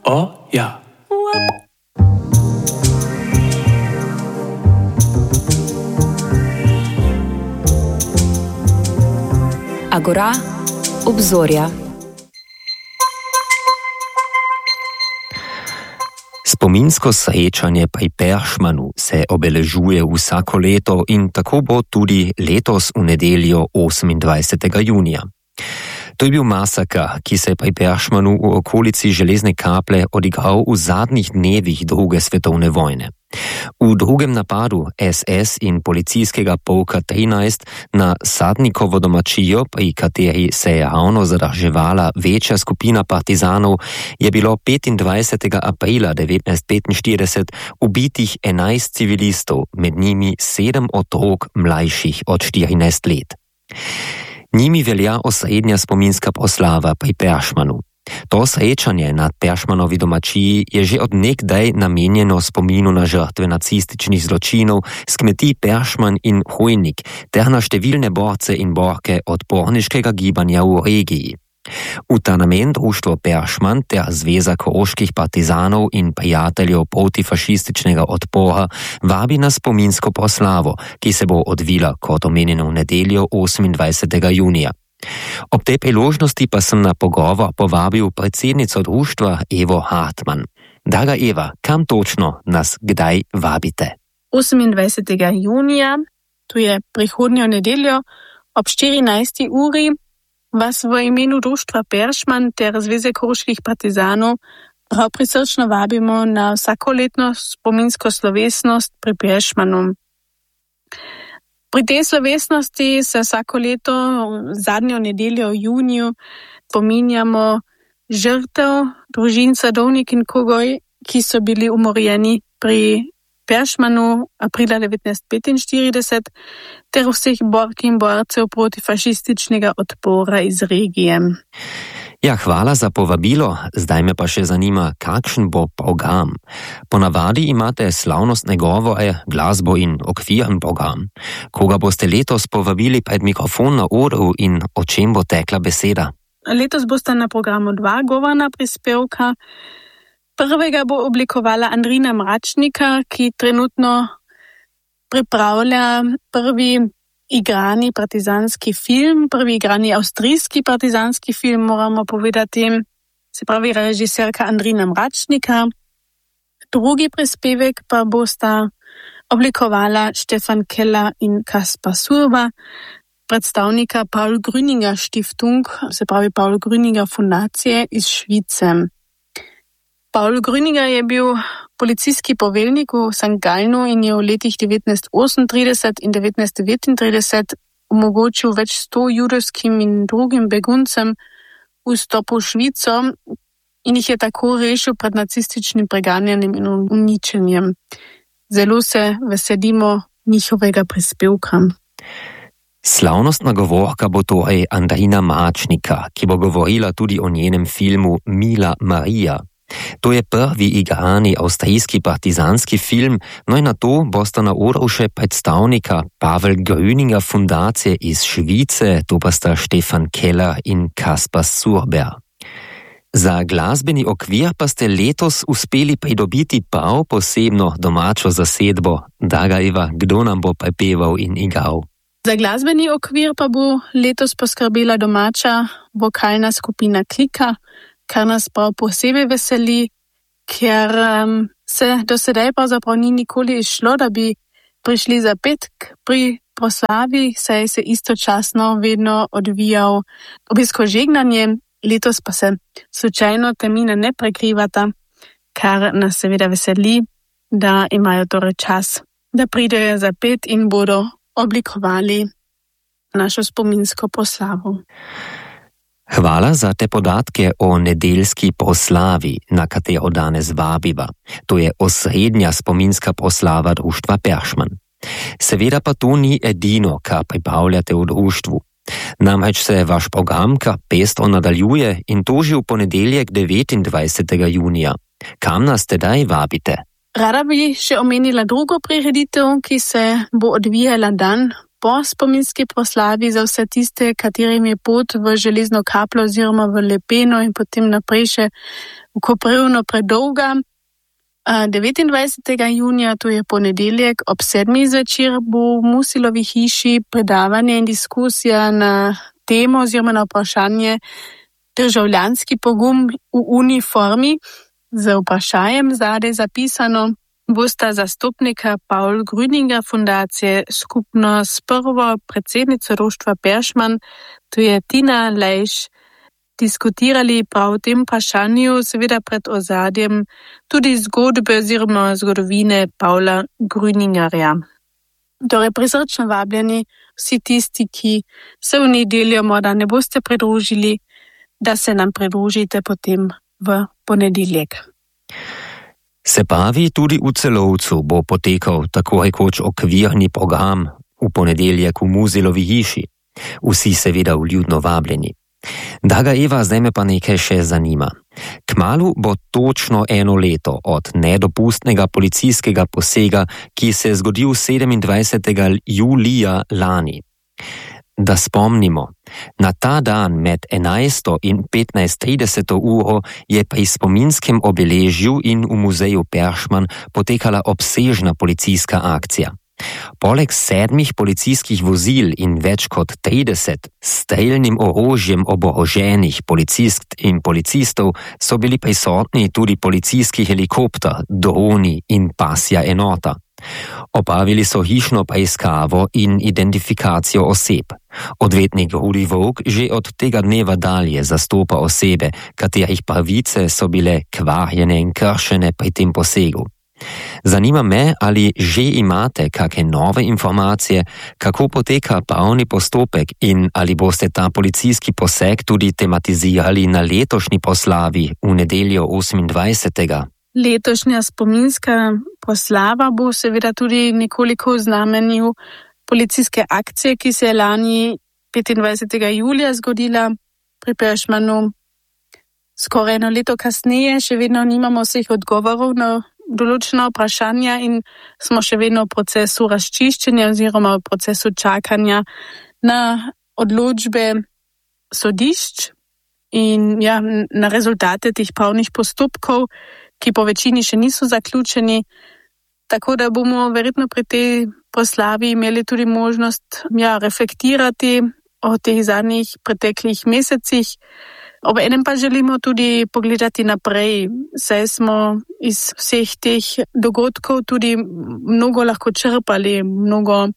O, ja. Agora, obzorja. Spominsko srečanje pri Peršmanu se obeležuje vsako leto in tako bo tudi letos v nedeljo 28. junija. To je bil masakr, ki se je pri Peršmanu v okolici Železne Kaple odigral v zadnjih dnevih druge svetovne vojne. V drugem napadu SS in policijskega polka 13 na Sadnikovo domačijo, pri kateri se je ravno zadrževala večja skupina partizanov, je bilo 25. aprila 1945 ubitih 11 civilistov, med njimi 7 otrok mlajših od 14 let. Njimi velja osrednja spominska proslava pri Peršmanu. To srečanje nad Peršmanovi domačiji je že od nekdaj namenjeno spominu na žrtve nacističnih zločinov s kmetij Peršman in Hojnik ter na številne borce in borke odporniškega gibanja v regiji. V ta namen društvo Peršman ter Zveza koroških partizanov in prijateljev protifašističnega odpora vabi na spominsko proslavo, ki se bo odvila kot omenjeno v nedeljo 28. junija. Ob tej priložnosti pa sem na pogovor povabil predsednico društva Evo Hartmann. Draga Eva, kam točno nas kdaj vabite? 28. junija, to je prihodnjo nedeljo, ob 14. uri, vas v imenu društva Peršman ter Zveze koroških partizanov prav prisrčno vabimo na vsakoletno spominsko slovesnost pri Peršmanu. Pri tej slovesnosti se vsako leto zadnjo nedeljo v juniju spominjamo žrtev družin Sadovnik in Kogoj, ki so bili umorjeni pri Peršmanu aprila 1945, ter vseh bork in borcev protifašističnega odpora iz regije. Ja, hvala za povabilo. Zdaj me pa še zanima, kakšen bo program. Ponavadi imate slavnostne govore, glasbo in okviren program. Koga boste letos povabili pred mikrofon na odru in o čem bo tekla beseda? Letos boste na programu 2 govorna prispevka. Prvega bo oblikovala Andrina Mračnika, ki trenutno pripravlja prvi igrani partizanski film, prvi igrani avstrijski partizanski film, moramo povedati, se pravi režiserka Andrina Mračnika. Drugi prispevek pa bosta oblikovala Stefan Keller in Kaspar Surba, predstavnika Paul Grüninger Stiftung, se pravi Paul Grüninger fundacije iz Švice. Paul Grüninger je bil policijski poveljnik v St. Gallenu in je v letih 1938 in 1939 omogočil več 100 judovskim in drugim beguncem vstop v Švico in jih je tako rešil pred nacističnim preganjanjem in uničenjem. Zelo se veselimo njihovega prispevka. Slavnostna govorka bo torej Andrina Mračnika, ki bo govorila tudi o njenem filmu Mila Marija. To je prvi igrani avstrijski partizanski film, no in na to bosta na odru še predstavnika Pavel Grüninger fundacije iz Švice, to pa sta Stefan Keller in Kaspar Surber. Za glasbeni okvir pa ste letos uspeli pridobiti prav posebno domačo zasedbo. Draga Eva, kdo nam bo prepeval in igral? Za glasbeni okvir pa bo letos poskrbela domača vokalna skupina Klika, kar nas prav posebej veseli, ker se do sedaj pravzaprav ni nikoli izšlo, da bi prišli za petk pri proslavi, saj se istočasno vedno odvijal obiskožegnanje, letos pa se slučajno termine ne prekrivata, kar nas seveda veseli, da imajo torej čas, da pridejo za pet in bodo oblikovali našo spominsko proslavo. Hvala za te podatke o nedeljski proslavi, na katero danes vabiva. To je osrednja spominska proslava društva Peršman. Seveda pa to ni edino, kar pripravljate v društvu. Namreč se vaš program kar pestro nadaljuje in to že v ponedeljek 29. junija. Kam nas tedaj vabite? Rada bi še omenila drugo prireditev, ki se bo odvijala dan po spominski proslavi za vse tiste, katerim je pot v Železno Kaplo oziroma v Lepeno in potem naprej še v Koprivno predolga. 29. junija, to je ponedeljek, ob 7. zvečer bo v Musilovi hiši predavanje in diskusija na temo oziroma na vprašanje državljanski pogum v uniformi. Z vprašanjem zadaj zapisano bosta zastopnika Paul Grüninger fundacije skupno s prvo predsednico društva Peršman, to je Tina Lejš, diskutirali prav o tem vprašanju, seveda pred ozadjem tudi zgodbe oziroma zgodovine Paula Grüningerja. Torej prisrčno vabljeni vsi tisti, ki se v nedeljo morda ne boste pridružili, da se nam pridružite potem v ponedeljek. Se pravi, tudi v Celovcu bo potekal tako rekoč okvirni program v ponedeljek v Musilovi hiši. Vsi seveda vljudno vabljeni. Draga Eva, zdaj me pa nekaj še zanima. Kmalu bo točno 1 leto od nedopustnega policijskega posega, ki se je zgodil 27. julija lani. Da spomnimo, na ta dan med 11. in 15.30 uro je pri spominskem obeležju in v muzeju Peršman potekala obsežna policijska akcija. Poleg 7 policijskih vozil in več kot 30 strelnim orožjem oboroženih policistk in policistov so bili prisotni tudi policijski helikopter, droni in pasja enota. Opravili so hišno preiskavo in identifikacijo oseb. Odvetnik Rudi Volk že od tega dneva dalje zastopa osebe, katerih pravice so bile kvarjene in kršene pri tem posegu. Zanima me, ali že imate kakšne nove informacije, kako poteka pravni postopek in ali boste ta policijski poseg tudi tematizirali na letošnji proslavi v nedeljo 28. Letošnja spominska proslava bo seveda tudi nekoliko v znamenju policijske akcije, ki se je lani 25. julija zgodila pri Peršmanu. Skoraj 1 leto kasneje še vedno nimamo vseh odgovorov na določena vprašanja in smo še vedno v procesu razčiščenja oziroma v procesu čakanja na odločbe sodišč in na rezultate teh pravnih postopkov, ki po večini še niso zaključeni. Tako da bomo verjetno pri tej proslavi imeli tudi možnost reflektirati o teh zadnjih preteklih mesecih. Ob enem pa želimo tudi pogledati naprej, saj smo iz vseh teh dogodkov tudi mnogo lahko črpali, mnogo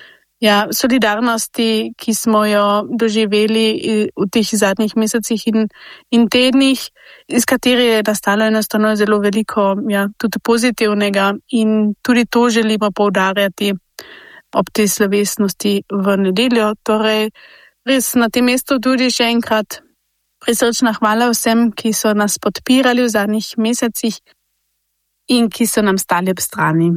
solidarnosti, ki smo jo doživeli v teh zadnjih mesecih in tednih, iz katere je nastalo enostavno zelo veliko tudi pozitivnega in tudi to želimo poudarjati ob tej slovesnosti v nedeljo. Torej, res na tem mestu tudi še enkrat prisrčna hvala vsem, ki so nas podpirali v zadnjih mesecih in ki so nam stali ob strani.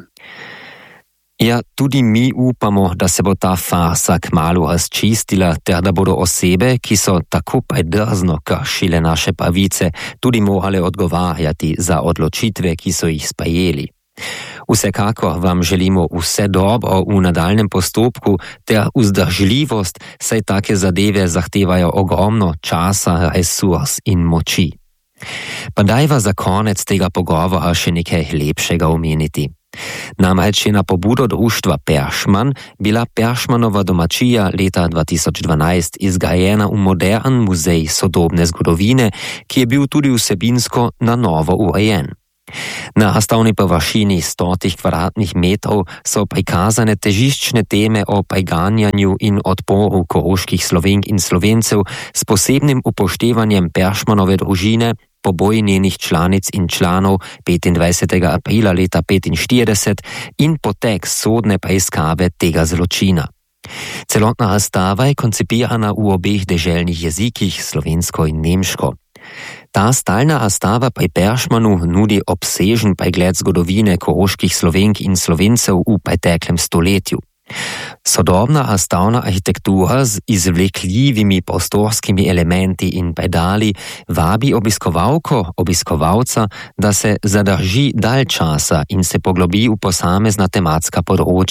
Ja, tudi mi upamo, da se bo ta farsa kmalu razčistila, ter da bodo osebe, ki so tako predrzno kršile naše pravice, tudi morale odgovarjati za odločitve, ki so jih sprejeli. Vsekakor vam želimo vse dobro v nadaljnjem postopku ter vzdržljivost, saj take zadeve zahtevajo ogromno časa, resurs in moči. Pa dajva za konec tega pogovora še nekaj lepšega omeniti. Namreč je na pobudo društva Peršman bila Peršmanova domačija leta 2012 izgrajena v modern muzej sodobne zgodovine, ki je bil tudi vsebinsko na novo urejen. Na razstavni površini 100 kvadratnih metrov so prikazane težiščne teme o preganjanju in odporu koroških Slovenk in Slovencev s posebnim upoštevanjem Peršmanove družine, poboj njenih članic in članov 25. aprila leta 1945 in potek sodne preiskave tega zločina. Celotna razstava je koncipirana v obeh deželnih jezikih, slovensko in nemško. Ta stalna razstava pri Peršmanu nudi obsežen pregled zgodovine koroških Slovenk in Slovencev v preteklem stoletju. Sodobna razstavna arhitektura z izvlekljivimi prostorskimi elementi in pedali vabi obiskovalca, da se zadrži dalj časa in se poglobi v posamezna tematska področja.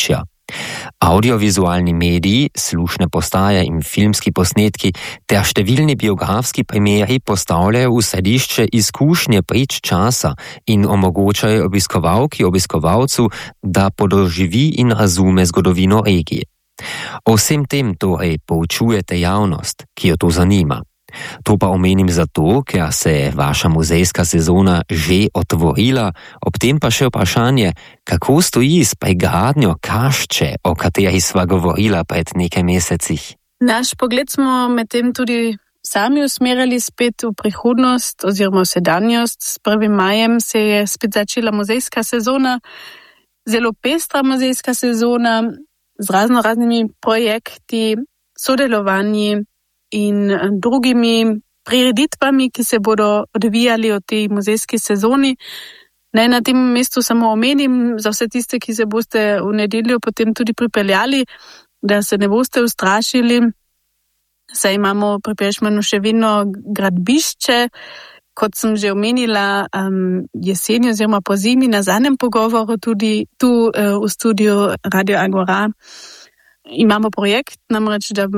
Audiovizualni mediji, slušne postaje in filmski posnetki ter številni biografski primeri postavljajo v središče izkušnje prič časa in omogočajo obiskovalcu, da podoživi in razume zgodovino regije. O vsem tem torej poučujete javnost, ki jo to zanima. To pa omenim zato, ker se je vaša muzejska sezona že otvorila, ob tem pa še vprašanje, kako stoji s pregradnjo kašče, o kateri sva govorila pred nekaj mesecih. Naš pogled smo medtem tudi sami usmerjali spet v prihodnost oziroma v sedanjost. S 1. majem se je spet začela muzejska sezona, zelo pestra muzejska sezona z raznimi projekti, sodelovanji in drugimi prireditvami, ki se bodo odvijali v tej muzejski sezoni. Naj na tem mestu samo omenim za vse tiste, ki se boste v nedeljo potem tudi pripeljali, da se ne boste ustrašili. Saj imamo pri Peršmanu še vedno gradbišče, kot sem že omenila, jeseni oziroma po zimi na zadnjem pogovoru tudi tu v studiu Radio Agora. Imamo projekt, namreč, da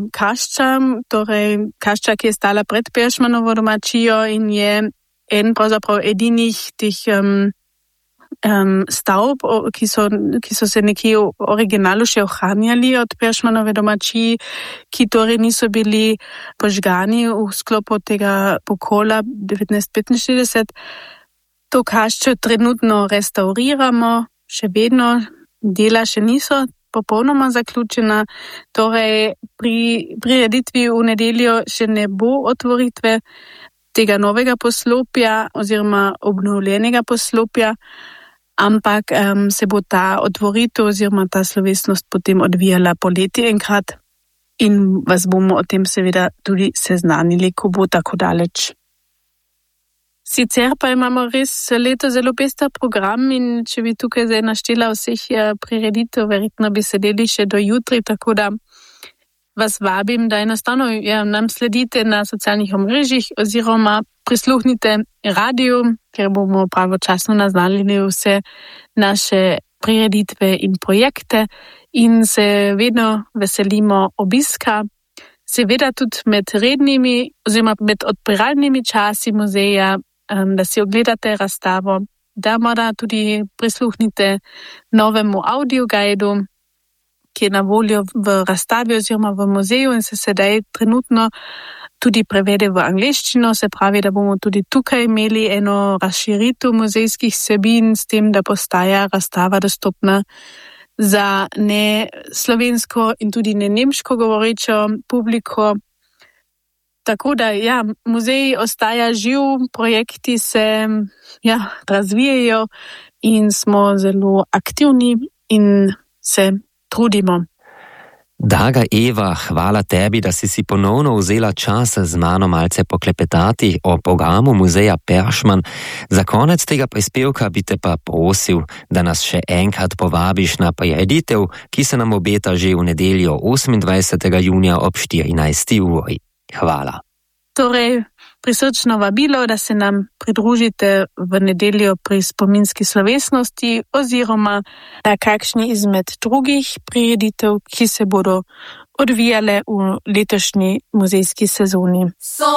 kašča, ki je stala pred Peršmanovo domačijo in je pravzaprav edinih teh stavb, ki so se nekje v originalu še ohranjali od Peršmanove domačiji, ki torej niso bili požgani v sklopu tega pokola 1945. To kaščo trenutno restauriramo, še vedno dela še niso popolnoma zaključena, torej pri prireditvi v nedeljo še ne bo otvoritve tega novega poslopja oziroma obnovljenega poslopja, ampak se bo ta otvoritev oziroma ta slovesnost potem odvijala poleti enkrat in vas bomo o tem seveda tudi seznanili, ko bo tako daleč. Sicer pa imamo res leto zelo pester program in če bi tukaj zdaj naštela vseh prireditev, verjetno bi sedeli še do jutri, tako da vas vabim, da enostavno nam sledite na socialnih omrežjih oziroma prisluhnite radiju, ker bomo pravočasno naznanili vse naše prireditve in projekte in se vedno veselimo obiska. Seveda tudi med rednimi oziroma med odpiralnimi časi muzeja, da si ogledate razstavo, da morda tudi prisluhnite novemu audioguidu, ki je na voljo v razstavi oziroma v muzeju in se sedaj trenutno tudi prevede v angleščino, se pravi, da bomo tudi tukaj imeli eno razširitev muzejskih vsebin s tem, da postaja razstava dostopna za ne slovensko in tudi ne nemško govorečo publiko. Tako da, muzej ostaja živ, projekti se razvijajo in smo zelo aktivni in se trudimo. Draga Eva, hvala tebi, da si ponovno vzela čas z mano malce poklepetati o programu muzeja Peršman. Za konec tega prispevka bi te pa prosil, da nas še enkrat povabiš na prireditev, ki se nam obeta že v nedeljo 28. junija ob 14. uri. Hvala. Torej, prisrčno vabilo, da se nam pridružite v nedeljo pri spominski slovesnosti oziroma na kakšni izmed drugih prireditev, ki se bodo odvijale v letošnji muzejski sezoni.